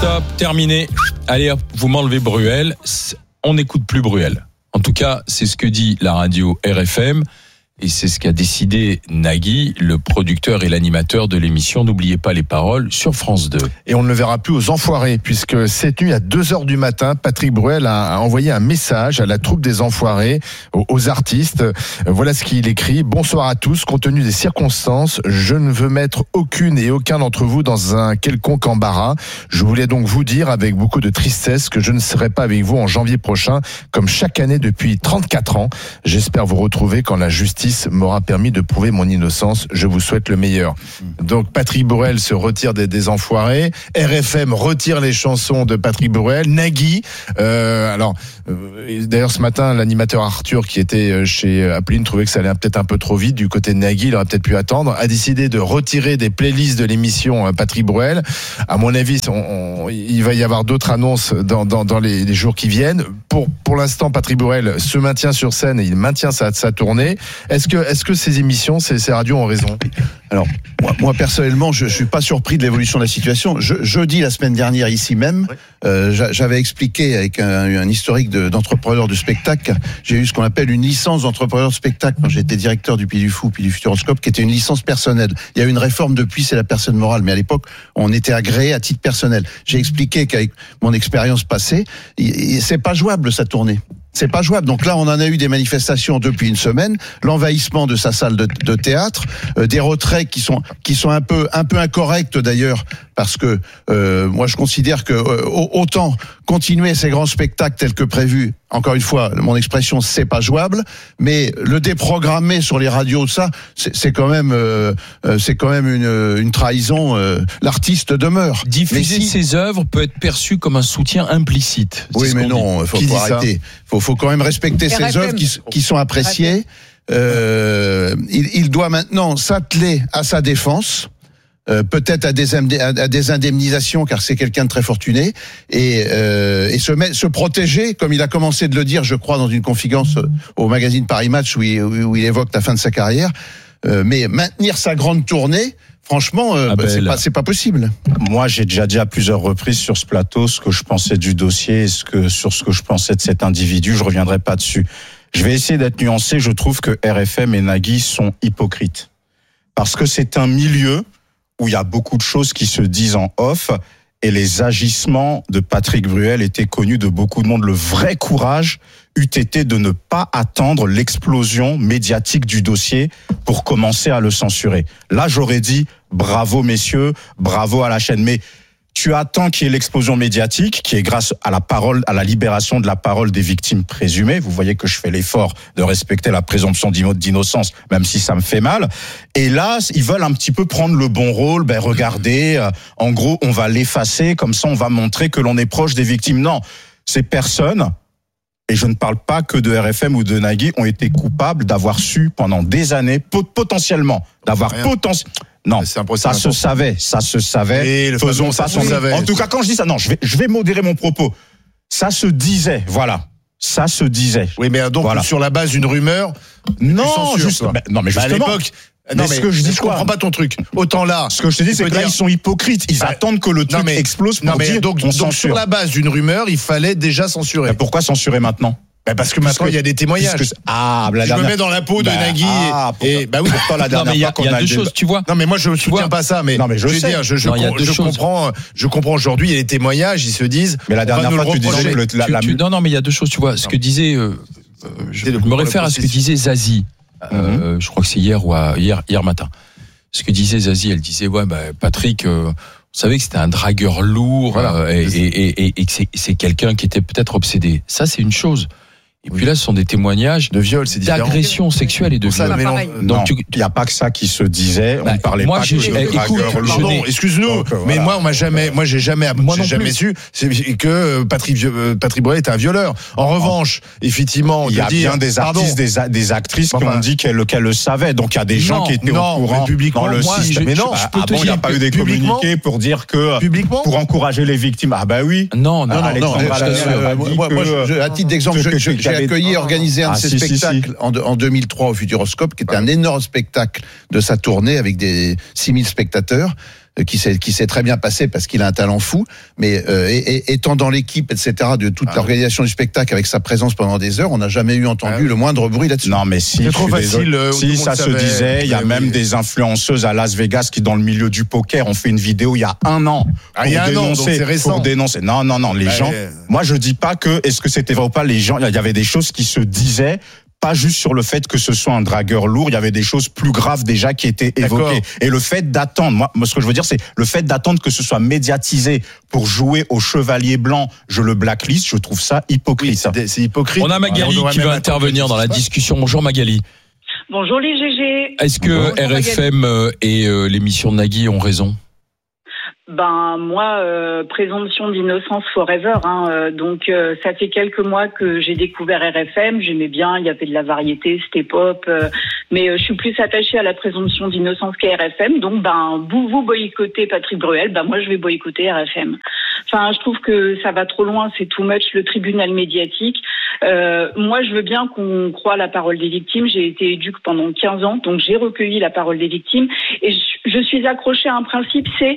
Stop, terminé. Allez hop, vous m'enlevez Bruel. On n'écoute plus Bruel. En tout cas, c'est ce que dit la radio RFM. Et c'est ce qu'a décidé Nagui, le producteur et l'animateur de l'émission N'oubliez pas les paroles sur France 2. Et on ne le verra plus aux Enfoirés, puisque cette nuit à 2h du matin, Patrick Bruel a envoyé un message à la troupe des Enfoirés, aux artistes. Voilà ce qu'il écrit. Bonsoir à tous. Compte tenu des circonstances, je ne veux mettre aucune et aucun d'entre vous dans un quelconque embarras. Je voulais donc vous dire avec beaucoup de tristesse que je ne serai pas avec vous en janvier prochain, comme chaque année depuis 34 ans. J'espère vous retrouver quand la justice m'aura permis de prouver mon innocence. Je vous souhaite le meilleur. Donc Patrick Bruel se retire des Enfoirés. RFM retire les chansons de Patrick Bruel. Nagui, d'ailleurs ce matin l'animateur Arthur qui était chez Appeline trouvait que ça allait peut-être un peu trop vite du côté de Nagui, il aurait peut-être pu attendre, a décidé de retirer des playlists de l'émission Patrick Bruel. À mon avis, il va y avoir d'autres annonces dans les jours qui viennent. Pour l'instant, Patrick Bruel se maintient sur scène et il maintient sa tournée. Est-ce que ces émissions, ces radios ont raison ? Alors, moi personnellement, je suis pas surpris de l'évolution de la situation. Jeudi, la semaine dernière, ici même, j'avais expliqué avec un historique d'entrepreneur de spectacle, j'ai eu ce qu'on appelle une licence d'entrepreneur de spectacle quand j'étais directeur du Puy du Fou, puis du Futuroscope, qui était une licence personnelle. Il y a eu une réforme depuis, c'est la personne morale, mais à l'époque, on était agréé à titre personnel. J'ai expliqué qu'avec mon expérience passée, c'est pas jouable sa tournée. C'est pas jouable. Donc là, on en a eu des manifestations depuis une semaine, l'envahissement de sa salle de théâtre, des retraits qui sont un peu incorrects d'ailleurs, parce que moi je considère que autant continuer ces grands spectacles tels que prévu. Encore une fois, mon expression, c'est pas jouable, mais le déprogrammer sur les radios, ça, c'est quand même une trahison. L'artiste demeure. Diffuser ses œuvres peut être perçu comme un soutien implicite. Oui, mais non, faut arrêter. Faut quand même respecter ces œuvres qui sont appréciées. Il doit maintenant s'atteler à sa défense. Peut-être à des indemnisations, car c'est quelqu'un de très fortuné, et se protéger, comme il a commencé de le dire, je crois, dans une conférence au magazine Paris Match où il évoque la fin de sa carrière. Mais maintenir sa grande tournée, franchement, c'est pas possible. Moi, j'ai déjà dit à plusieurs reprises sur ce plateau ce que je pensais du dossier, sur ce que je pensais de cet individu. Je reviendrai pas dessus. Je vais essayer d'être nuancé. Je trouve que RFM et Nagui sont hypocrites, parce que c'est un milieu où il y a beaucoup de choses qui se disent en off, et les agissements de Patrick Bruel étaient connus de beaucoup de monde. Le vrai courage eût été de ne pas attendre l'explosion médiatique du dossier pour commencer à le censurer. Là, j'aurais dit bravo messieurs, bravo à la chaîne, mais tu attends qu'il y ait l'explosion médiatique, qui est grâce à la libération de la parole des victimes présumées. Vous voyez que je fais l'effort de respecter la présomption d'innocence, même si ça me fait mal. Et là, ils veulent un petit peu prendre le bon rôle. Regardez, en gros, on va l'effacer, comme ça on va montrer que l'on est proche des victimes. Non, ces personnes, et je ne parle pas que de RFM ou de Nagui, ont été coupables d'avoir su pendant des années, potentiellement, Non, ça se savait. Faisons ça. En tout cas, quand je dis ça, non, je vais modérer mon propos. Ça se disait, voilà. Ça se disait. Oui, mais donc voilà. Sur la base d'une rumeur. Non, justement. À l'époque. Non, mais je comprends pas ton truc. Autant là. Ce que je te dis, c'est que là, ils sont hypocrites. Ils attendent que le truc explose pour dire donc sur la base d'une rumeur, il fallait déjà censurer. Mais pourquoi censurer maintenant? Parce que maintenant il y a des témoignage. Je me mets dans la peau de Nagui et oui. Pourtant la dernière fois il y a deux choses, tu vois. Non mais moi je soutiens pas ça, mais je veux dire, je comprends aujourd'hui, il y a des témoignages, ils se disent. Mais la dernière fois tu disais que non mais il y a deux choses, tu vois, ce que disait je me réfère à ce que disait Zazie. Je crois que c'est hier matin. Ce que disait Zazie, elle disait Patrick vous savez que c'était un dragueur lourd, et que c'est quelqu'un qui était peut-être obsédé. Ça, c'est une chose. Et puis là, ce sont des témoignages de viol, c'est différent. D'agression sexuelle et de viol. Donc, il n'y a pas que ça qui se disait. On ne parlait pas que pardon, excuse-nous, mais moi, j'ai jamais su que Patrick Bruel était un violeur. En revanche, effectivement, il y a bien des artistes, des actrices qui ont dit qu'elles le savaient. Donc, il y a des gens qui étaient au courant dans le système. Mais non, il n'y a pas eu des communiqués pour dire que, pour encourager les victimes. Ah bah oui. Non. À titre d'exemple, j'ai accueilli et organisé un de ces spectacles en 2003 au Futuroscope, qui était un énorme spectacle de sa tournée avec des 6000 spectateurs. qui s'est très bien passé parce qu'il a un talent fou, mais étant dans l'équipe, etc., de toute l'organisation du spectacle avec sa présence pendant des heures, on n'a jamais eu entendu le moindre bruit là-dessus. Non, mais si, c'est trop facile. Si ça se disait, il y a même des influenceuses à Las Vegas qui, dans le milieu du poker, ont fait une vidéo il y a un an donc c'est récent. pour dénoncer. Non, les gens. Moi, je dis pas que est-ce que c'était vrai ou pas. Les gens, il y avait des choses qui se disaient. Pas juste sur le fait que ce soit un dragueur lourd, il y avait des choses plus graves déjà qui étaient évoquées. Et le fait d'attendre, moi ce que je veux dire, c'est le fait d'attendre que ce soit médiatisé pour jouer au chevalier blanc, je le blacklist, je trouve ça hypocrite. Oui, c'est hypocrite. On a Magali qui va intervenir dans la discussion. Bonjour Magali. Bonjour les GG. Est-ce que RFM et l'émission de Nagui ont raison ? Ben moi, présomption d'innocence forever. Donc ça fait quelques mois que j'ai découvert RFM. J'aimais bien, il y avait de la variété, c'était pop. Mais je suis plus attachée à la présomption d'innocence qu'à RFM. Donc vous boycottez Patrick Bruel, moi je vais boycotter RFM. Enfin, je trouve que ça va trop loin, c'est too much, le tribunal médiatique. Moi, je veux bien qu'on croie la parole des victimes. J'ai été éduque pendant 15 ans, donc j'ai recueilli la parole des victimes. Et je suis accrochée à un principe, c'est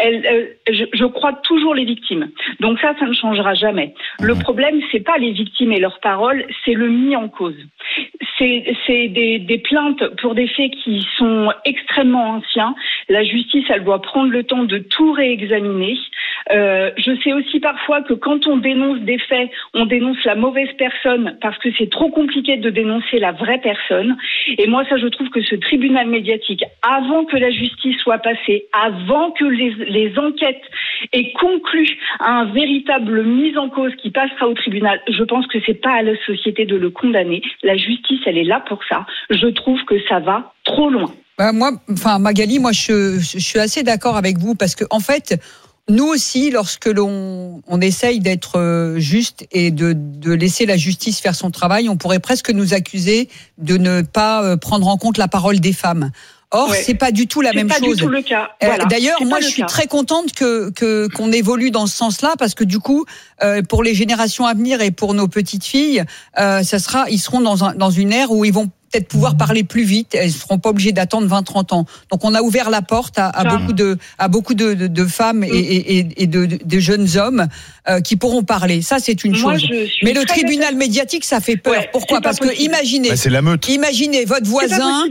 je crois toujours les victimes. Donc ça ne changera jamais. Le problème, c'est pas les victimes et leurs paroles, c'est le mis en cause. C'est des plaintes pour des faits qui sont extrêmement anciens. La justice, elle doit prendre le temps de tout réexaminer. Je sais aussi parfois que quand on dénonce des faits, on dénonce la mauvaise personne parce que c'est trop compliqué de dénoncer la vraie personne. Et moi, ça, je trouve que ce tribunal médiatique, avant que la justice soit passée, avant que les enquêtes aient conclu à un véritable mise en cause qui passera au tribunal, je pense que c'est pas à la société de le condamner. La justice, elle est là pour ça. Je trouve que ça va trop loin. Magali, je suis assez d'accord avec vous parce que, en fait, nous aussi, lorsque l'on essaye d'être juste et de laisser la justice faire son travail, on pourrait presque nous accuser de ne pas prendre en compte la parole des femmes. Or, c'est pas du tout la même chose. C'est pas du tout le cas. Voilà. D'ailleurs, moi, je suis très contente qu'on évolue dans ce sens-là, parce que du coup, pour les générations à venir et pour nos petites filles, ils seront dans une ère où ils vont peut-être pouvoir parler plus vite. Elles ne seront pas obligées d'attendre 20-30 ans. Donc, on a ouvert la porte à beaucoup de femmes et de jeunes hommes qui pourront parler. Ça, c'est une chose. Mais le tribunal médiatique, ça fait peur. Pourquoi ? Parce que c'est la meute. Imaginez votre voisin,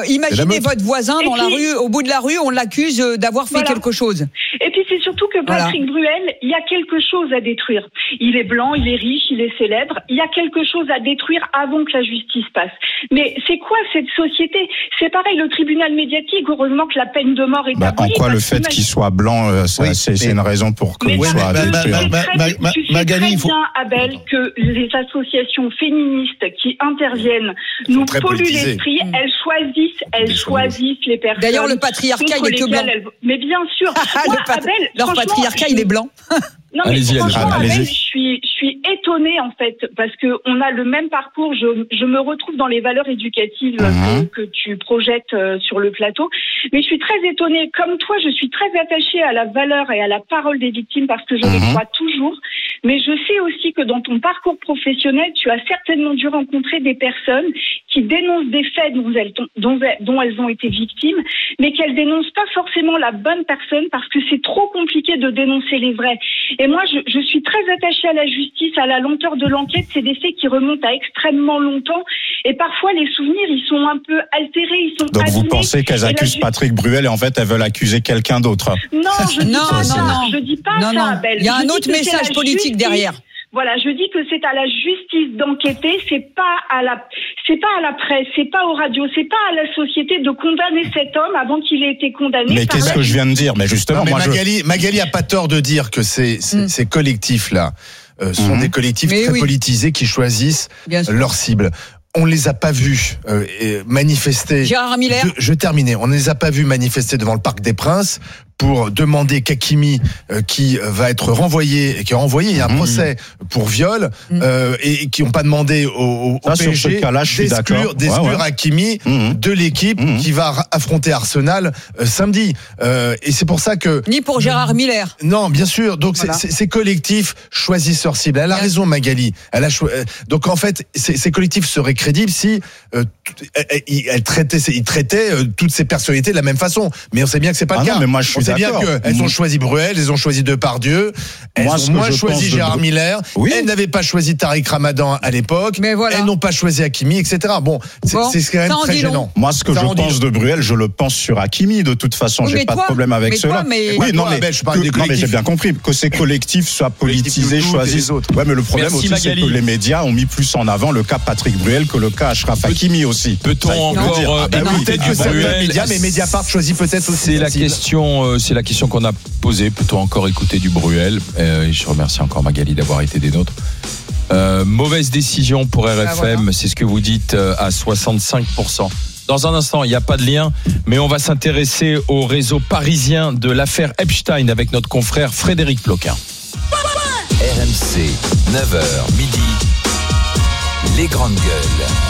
dans la rue, au bout de la rue, on l'accuse d'avoir fait quelque chose. Et puis, c'est surtout que Patrick Bruel, il y a quelque chose à détruire. Il est blanc, il est riche, il est célèbre. Il y a quelque chose à détruire avant que la justice passe. Mais c'est quoi cette société ? C'est pareil, le tribunal médiatique, heureusement que la peine de mort est abolie. En quoi le fait qu'il soit blanc, c'est une raison pour qu'il soit détruit. Magali, il faut bien, Abel, que les associations féministes qui interviennent nous polluent l'esprit. Elles choisissent les personnes. D'ailleurs, le patriarcat, il est que blanc. Mais bien sûr. Leur patriarcat, il est blanc. Non, mais franchement, Abel, je suis étonnée, en fait, parce que on a le même parcours. Je me retrouve dans les valeurs éducatives que tu projettes sur le plateau. Mais je suis très étonnée. Comme toi, je suis très attachée à la valeur et à la parole des victimes parce que je les crois toujours. Mais je sais aussi que dans ton parcours professionnel, tu as certainement dû rencontrer des personnes qui dénoncent des faits dont elles ont été victimes, mais qu'elles dénoncent pas forcément la bonne personne parce que c'est trop compliqué de dénoncer les vrais. Et moi, je suis très attachée à la justice, à la lenteur de l'enquête. C'est des faits qui remontent à extrêmement longtemps. Et parfois, les souvenirs, ils sont un peu altérés, ils sont Donc abîmés. vous pensez qu'elles accusent Patrick Bruel et en fait, elles veulent accuser quelqu'un d'autre ? Non, je dis pas ça, Abel. Il y a un autre message politique derrière. Voilà, je dis que c'est à la justice d'enquêter, c'est pas à la presse, c'est pas aux radios, c'est pas à la société de condamner cet homme avant qu'il ait été condamné. Mais qu'est-ce que je viens de dire ? Mais justement, Magali a pas tort de dire que ces collectifs-là sont des collectifs très politisés qui choisissent leur cible. On les a pas vus manifester. Gérard Miller. Je terminais. On ne les a pas vus manifester devant le Parc des Princes pour demander qu'Hakimi, qui va être renvoyé, et qui est renvoyé, il y a un procès pour viol, et qui n'ont pas demandé au PSG d'exclure Hakimi de l'équipe qui va affronter Arsenal samedi. Et c'est pour ça que... Ni pour Gérard Miller. Non, bien sûr. Donc ces collectifs choisissent leur cible. Elle a raison, Magali. Donc en fait, ces collectifs seraient crédibles si ils traitaient toutes ces personnalités de la même façon. Mais on sait bien que c'est pas le cas. Mais moi, je suis sait bien qu'elles ont choisi Bruel, elles ont choisi Depardieu, elles ont moins choisi Gérard Miller, elles n'avaient pas choisi Tariq Ramadan à l'époque, elles n'ont pas choisi Hakimi, etc. Bon, c'est quand même très gênant. Moi, ce que je pense de Bruel, je le pense sur Hakimi, de toute façon, j'ai pas de problème avec cela. Oui, non, mais je parle des collectifs. Mais j'ai bien compris que ces collectifs soient politisés, choisis. Ouais, mais le problème aussi, c'est que les médias ont mis plus en avant le cas Patrick Bruel que le cas Achraf Hakimi aussi. Peut-on encore peut-être que certains médias, mais Mediapart choisit peut-être aussi. C'est la question qu'on a posée. Peut-on encore écouter du Bruel? Je remercie encore Magali d'avoir été des nôtres. Mauvaise décision pour RFM, c'est ce que vous dites à 65%. Dans un instant, il n'y a pas de lien, mais on va s'intéresser au réseau parisien de l'affaire Epstein avec notre confrère Frédéric Ploquin. RMC, 9h, midi, les grandes gueules.